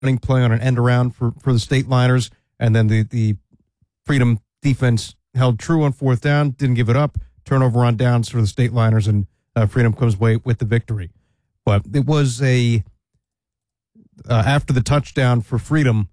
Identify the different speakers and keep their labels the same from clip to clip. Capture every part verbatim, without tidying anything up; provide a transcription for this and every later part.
Speaker 1: running play on an end around for, for the State Liners, and then the, the Freedom defense held true on fourth down, didn't give it up, turnover on downs for the State Liners, and uh, Freedom comes away with the victory. But it was a, uh, after the touchdown for Freedom,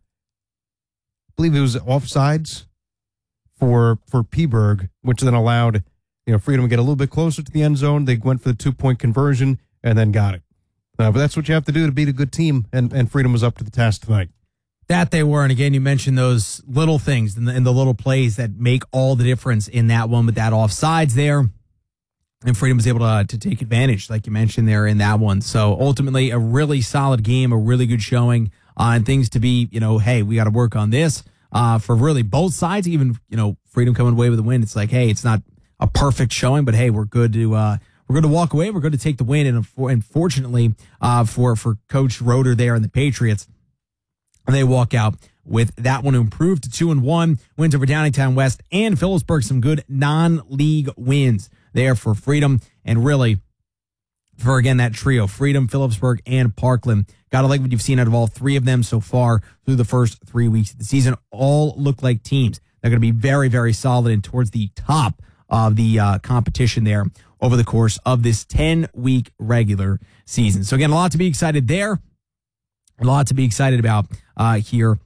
Speaker 1: I believe it was offsides for for Peaburg, which then allowed you know Freedom to get a little bit closer to the end zone. They went for the two-point conversion and then got it. Uh, but that's what you have to do to beat a good team, and, and Freedom was up to the task tonight.
Speaker 2: That they were, and again, you mentioned those little things and the, and the little plays that make all the difference in that one with that offsides there. And Freedom was able to, to take advantage, like you mentioned there in that one. So ultimately, a really solid game, a really good showing, uh, and things to be, you know, hey, we got to work on this uh, for really both sides. Even, you know, Freedom coming away with a win. It's like, hey, it's not a perfect showing, but hey, we're good to uh, we're going to walk away. We're going to take the win. And unfortunately, uh, for for Coach Roeder there and the Patriots, they walk out with that one to improve to two and one. Wins over Downingtown West and Phillipsburg. Some good non-league wins there for Freedom, and really for, again, that trio, Freedom, Phillipsburg, and Parkland. Gotta like what you've seen out of all three of them so far through the first three weeks of the season. All look like teams that are going to be very, very solid and towards the top of the uh, competition there over the course of this ten-week regular season. So, again, a lot to be excited there. A lot to be excited about uh, here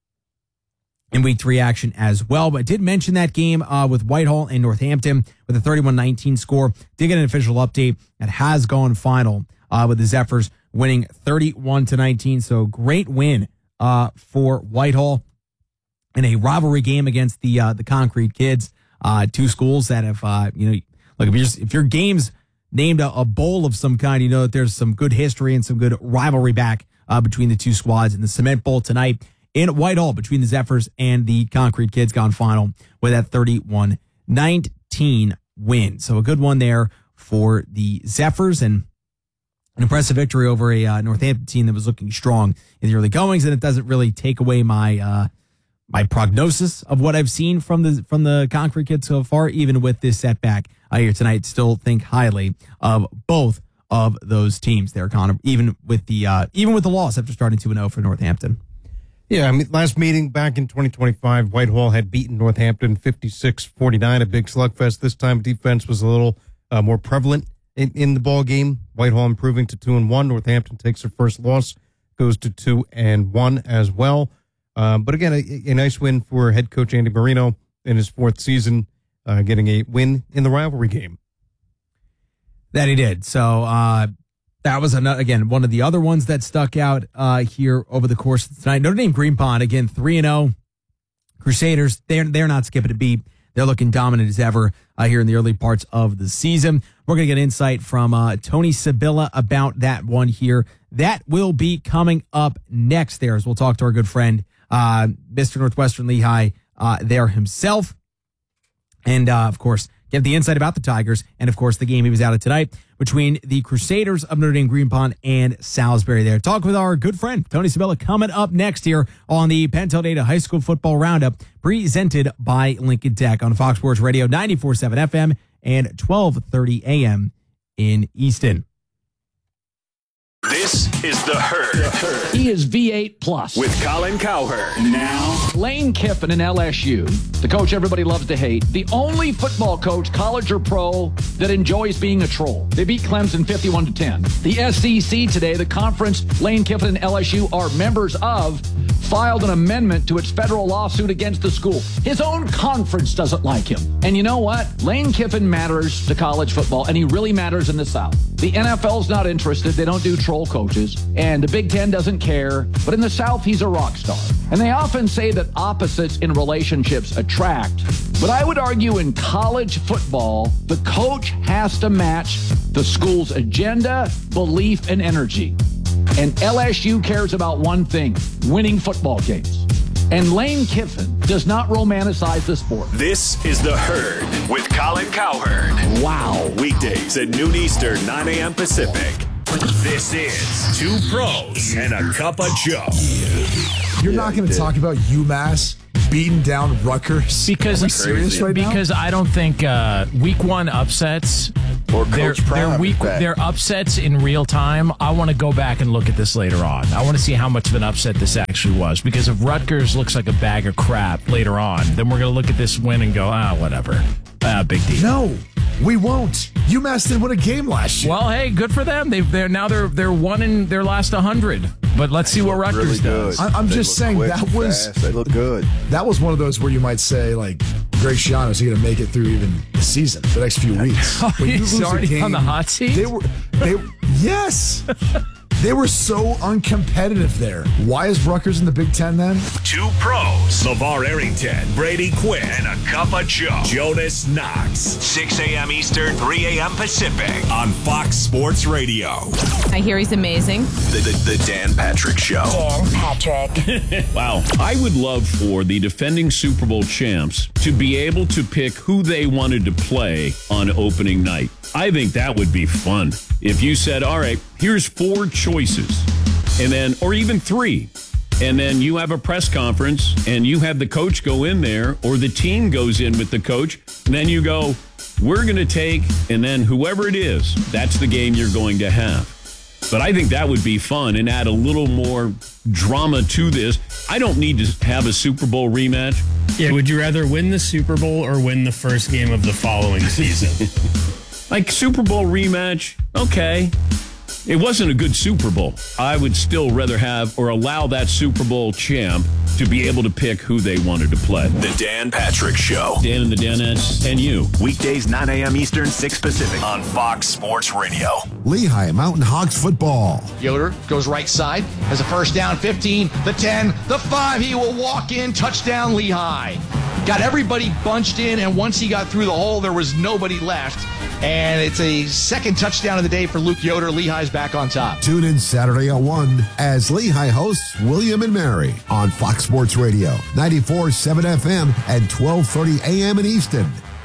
Speaker 2: in week three action as well. But I did mention that game uh, with Whitehall and Northampton with a thirty-one nineteen score. Did get an official update that has gone final uh, with the Zephyrs winning thirty-one to nineteen. So great win uh, for Whitehall in a rivalry game against the uh, the Concrete Kids. Uh, two schools that have, uh, you know, look, if, you're, if your game's named a, a bowl of some kind, you know that there's some good history and some good rivalry back uh, between the two squads. In the Cement Bowl tonight in Whitehall between the Zephyrs and the Concrete Kids, gone final with that thirty-one nineteen win. So a good one there for the Zephyrs, and an impressive victory over a uh, Northampton team that was looking strong in the early goings, and it doesn't really take away my uh, my prognosis of what I've seen from the from the Concrete Kids so far. Even with this setback uh, here tonight, still think highly of both of those teams there, Connor. Even with the uh, even with the loss after starting two and oh for Northampton.
Speaker 1: Yeah, I mean, last meeting back in twenty twenty-five, Whitehall had beaten Northampton fifty-six forty-nine, a big slugfest. This time, defense was a little uh, more prevalent in, in the ball game. Whitehall improving to two and one. Northampton takes their first loss, goes to two and one as well. Um, but again, a, a nice win for head coach Andy Marino in his fourth season, uh, getting a win in the rivalry game.
Speaker 2: That he did. So uh, that was, another, again, one of the other ones that stuck out uh, here over the course of tonight. Notre Dame Green Pond, again, three and oh. Crusaders, they're, they're not skipping a beat. They're looking dominant as ever uh, here in the early parts of the season. We're going to get insight from uh, Tony Sabilla about that one here. That will be coming up next there, as we'll talk to our good friend, uh, Mister Northwestern Lehigh uh, there himself. And, uh, of course, get the insight about the Tigers and, of course, the game he was out of tonight between the Crusaders of Notre Dame Green Pond and Salisbury there. Talk with our good friend, Tony Sabilla, coming up next here on the Penn Data High School Football Roundup, presented by Lincoln Tech on Fox Sports Radio ninety-four point seven F M and twelve thirty A M in Easton.
Speaker 3: This is The Herd. The Herd.
Speaker 4: He is V eight plus.
Speaker 3: With Colin Cowherd.
Speaker 4: Now, Lane Kiffin in L S U, the coach everybody loves to hate, the only football coach, college or pro, that enjoys being a troll. They beat Clemson fifty-one to ten. The S E C today, the conference Lane Kiffin and L S U are members of, filed an amendment to its federal lawsuit against the school. His own conference doesn't like him. And you know what? Lane Kiffin matters to college football, and he really matters in the South. The N F L's not interested. They don't do troll coaches. And the Big Ten doesn't care. But in the South, he's a rock star. And they often say that opposites in relationships attract. But I would argue in college football, the coach has to match the school's agenda, belief, and energy. And L S U cares about one thing, winning football games. And Lane Kiffin does not romanticize the sport.
Speaker 3: This is The Herd with Colin Cowherd.
Speaker 4: Wow.
Speaker 3: Weekdays at noon Eastern, nine A M Pacific. This is Two Pros and a Cup of Joe.
Speaker 5: You're not going to talk about UMass beating down Rutgers?
Speaker 6: Because,
Speaker 5: Are we serious right now?
Speaker 6: Because I don't think uh, week one upsets Or
Speaker 7: their,
Speaker 6: Coach Prime.
Speaker 7: their week, their upsets in real time. I want to go back and look at this later on. I want to see how much of an upset this actually was. Because if Rutgers looks like a bag of crap later on, then we're going to look at this win and go, ah, whatever. Ah, big deal.
Speaker 5: No, we won't. UMass didn't win a game last year.
Speaker 7: Well, hey, good for them. They've they're now they're they're one in their last one hundred. But let's see what Rutgers
Speaker 6: really
Speaker 7: does.
Speaker 6: good.
Speaker 5: I, I'm
Speaker 6: They
Speaker 5: just
Speaker 6: look
Speaker 5: saying
Speaker 6: quick
Speaker 5: that
Speaker 6: and
Speaker 5: was
Speaker 6: fast. They look good.
Speaker 5: That was one of those where you might say, like, Greg Schiano is he going to make it through even the season, the next few weeks?
Speaker 7: Oh,
Speaker 5: When you
Speaker 7: he's
Speaker 5: lose a
Speaker 7: already
Speaker 5: game,
Speaker 7: on the hot seat?
Speaker 5: They were, they, yes, they were so uncompetitive there. Why is Rutgers in the Big Ten then?
Speaker 3: Two pros. LeVar Arrington, Brady Quinn, and a cup of Joe. Jonas Knox. six a.m. Eastern, three a.m. Pacific on Fox Sports Radio.
Speaker 8: I hear he's amazing.
Speaker 3: The, the, the Dan Patrick Show.
Speaker 9: Dan Patrick.
Speaker 10: Wow. I would love for the defending Super Bowl champs to be able to pick who they wanted to play on opening night. I think that would be fun. If you said, all right, here's four choices, and then, or even three, and then you have a press conference and you have the coach go in there, or the team goes in with the coach, and then you go, we're going to take, and then whoever it is, that's the game you're going to have. But I think that would be fun and add a little more drama to this. I don't need to have a Super Bowl rematch.
Speaker 11: Yeah, would you rather win the Super Bowl or win the first game of the following season?
Speaker 10: Like Super Bowl rematch, okay. It wasn't a good Super Bowl. I would still rather have or allow that Super Bowl champ to be able to pick who they wanted to play.
Speaker 3: The Dan Patrick Show.
Speaker 10: Dan and the Danettes and you.
Speaker 3: Weekdays, nine a.m. Eastern, six Pacific on Fox Sports Radio.
Speaker 12: Lehigh Mountain Hawks football.
Speaker 13: Yoder goes right side, has a first down, fifteen, the ten, the five. He will walk in, touchdown Lehigh. Got everybody bunched in, and once he got through the hole, there was nobody left. And it's a second touchdown of the day for Luke Yoder. Lehigh's back on top.
Speaker 12: Tune in Saturday at one as Lehigh hosts William and Mary on Fox Sports Radio, ninety-four point seven F M and twelve thirty A M in Easton.